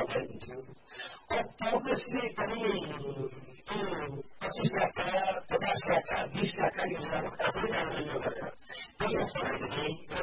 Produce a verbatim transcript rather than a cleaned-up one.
लगाइदिन्थ्यो। अब कांग्रेसले पनि पच्चीस लाख पचास लाख बीस लाख योजनामा आफूले आन्दोलन गरेर पैसा पठाइदिने